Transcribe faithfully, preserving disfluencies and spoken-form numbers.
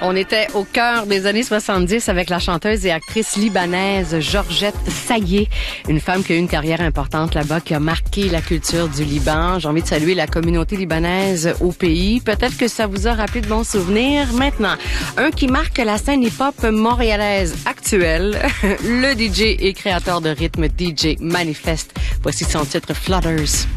On était au cœur des années soixante-dix avec la chanteuse et actrice libanaise Georgette Sayé, une femme qui a eu une carrière importante là-bas, qui a marqué la culture du Liban. J'ai envie de saluer la communauté libanaise au pays. Peut-être que ça vous a rappelé de bons souvenirs. Maintenant, un qui marque la scène hip-hop montréalaise actuelle, le D J et créateur de rythme D J Manifest. Voici son titre Flutters.